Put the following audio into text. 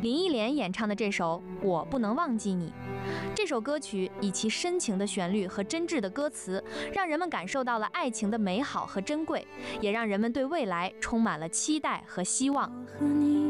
林忆莲演唱的这首《我不能忘记你》，这首歌曲以其深情的旋律和真挚的歌词，让人们感受到了爱情的美好和珍贵，也让人们对未来充满了期待和希望。